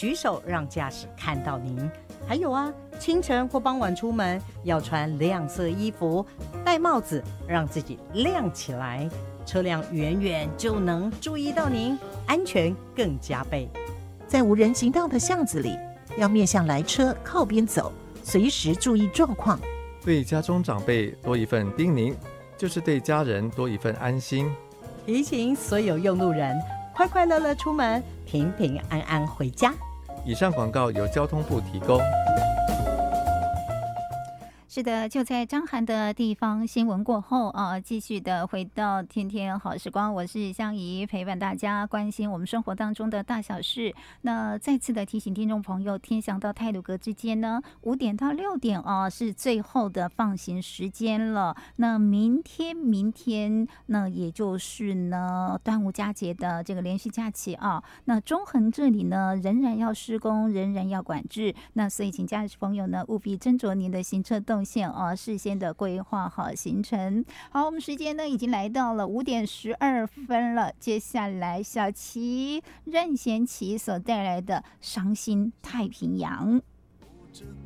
举手让驾驶看到您。还有啊，清晨或傍晚出门要穿亮色衣服，戴帽子，让自己亮起来，车辆远远就能注意到您，安全更加倍。 在无人行道的巷子里，要面向来车靠边走，随时注意状况。 对家中长辈多一份叮咛，就是对家人多一份安心。 提醒所有用路人快快乐乐出门，平平安安回家。 以上广告由交通部提供。 是的，就在张涵的地方新闻过后啊，继续的回到天天好时光，我是香怡，陪伴大家关心我们生活当中的大小事。那再次的提醒听众朋友，天祥到太鲁阁之间呢，5点到6点啊是最后的放行时间了。那明天那也就是呢端午佳节的这个连续假期啊，那中横这里呢仍然要施工，仍然要管制。那所以请驾驶朋友呢务必斟酌您的行车动线啊，事先的规划好行程。好，我们时间呢已经来到了5点12分了。接下来小琪任贤齐所带来的《伤心太平洋》。